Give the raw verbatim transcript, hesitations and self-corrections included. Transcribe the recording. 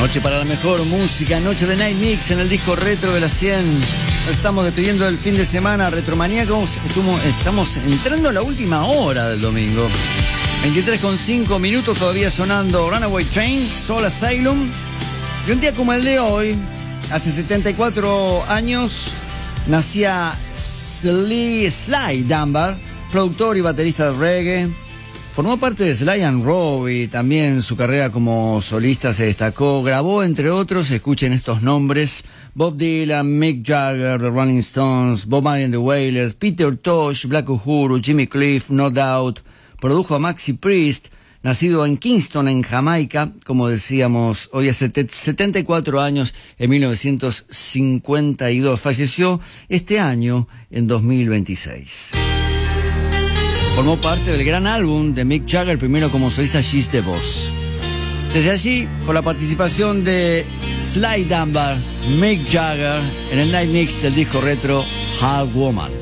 Noche para la mejor música, noche de Night Mix en el disco retro de la cien. Estamos despidiendo del fin de semana, retromaníacos. Estamos entrando a la última hora del domingo. veintitrés con cinco minutos todavía sonando Runaway Train, Soul Asylum. Y un día como el de hoy, hace setenta y cuatro años, nacía Sly, Sly Dunbar, productor y baterista de reggae. Formó parte de Sly and Robbie, también su carrera como solista se destacó. Grabó, entre otros, escuchen estos nombres: Bob Dylan, Mick Jagger, The Rolling Stones, Bob Marley and the Wailers, Peter Tosh, Black Uhuru, Jimmy Cliff, No Doubt. Produjo a Maxi Priest, nacido en Kingston, en Jamaica, como decíamos, hoy hace setenta y cuatro años, en mil novecientos cincuenta y dos. Falleció este año, en dos mil veintiséis. Formó parte del gran álbum de Mick Jagger, primero como solista She's the Boss. Desde allí, con la participación de Sly Dunbar, Mick Jagger, en el Night Mix del disco retro Half Woman.